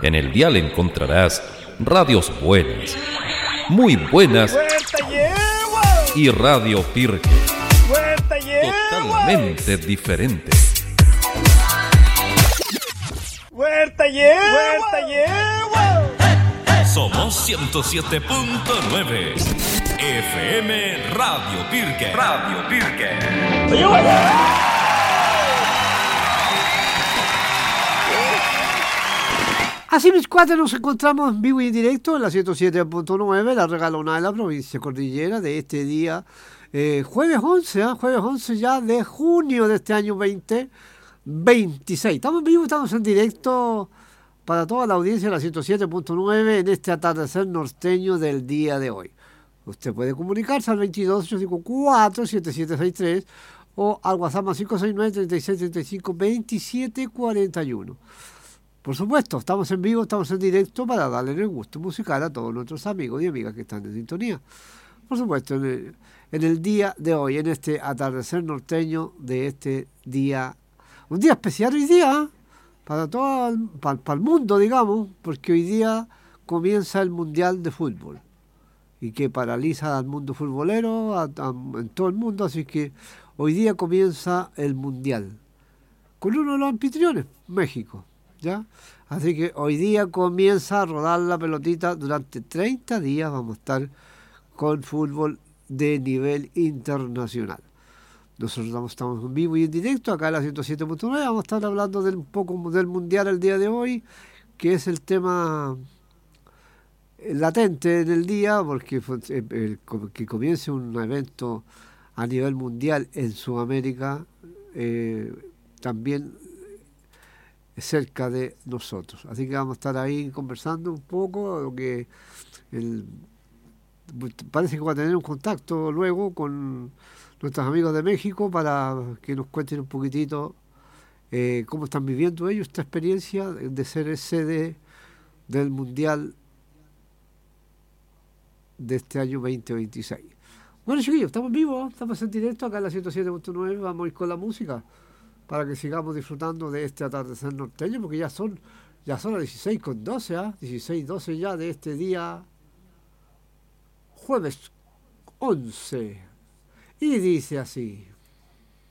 En el dial encontrarás radios buenas, muy buenas y Radio Pirque, totalmente diferente. Somos 107.9 FM Radio Pirque. Radio Pirque. Así mis cuates, nos encontramos en vivo y en directo en la 107.9, la regalona de la provincia cordillera de este día, jueves 11 ya de junio de este año 2026. Estamos en vivo, estamos en directo para toda la audiencia de la 107.9 en este atardecer norteño del día de hoy. Usted puede comunicarse al 22-854-7763 o al WhatsApp más 569-3635-2741. Por supuesto, estamos en vivo, estamos en directo para darle el gusto musical a todos nuestros amigos y amigas que están en sintonía. Por supuesto, en el día de hoy, en este atardecer norteño de este día, un día especial hoy día, para todo para el mundo, digamos, porque hoy día comienza el Mundial de Fútbol y que paraliza al mundo futbolero en todo el mundo, así que hoy día comienza el Mundial con uno de los anfitriones, México. ¿Ya? Así que hoy día comienza a rodar la pelotita. Durante 30 días vamos a estar con fútbol de nivel internacional. Nosotros estamos en vivo y en directo acá en la 107.9. Vamos a estar hablando un poco del mundial el día de hoy, que es el tema latente en el día, porque que comience un evento a nivel mundial en Sudamérica también cerca de nosotros. Así que vamos a estar ahí conversando un poco, lo que parece que va a tener un contacto luego con nuestros amigos de México para que nos cuenten un poquitito cómo están viviendo ellos esta experiencia de ser sede del Mundial de este año 2026. Bueno, chiquillos, estamos vivos, estamos en directo acá en la 107.9, vamos a ir con la música para que sigamos disfrutando de este atardecer norteño, porque ya son las 16:12, 16:12 ya de este día jueves 11. Y dice así.